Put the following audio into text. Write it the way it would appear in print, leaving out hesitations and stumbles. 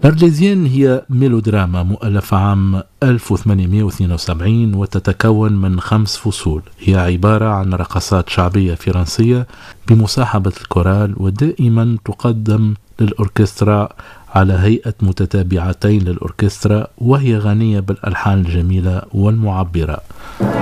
الأرليزيان هي ميلودراما مؤلفة عام 1872 وتتكون من 5 فصول. هي عبارة عن رقصات شعبية فرنسية بمصاحبة الكورال، ودائما تقدم للأوركسترا على هيئة متتابعتين للأوركسترا، وهي غنية بالألحان الجميلة والمعبرة.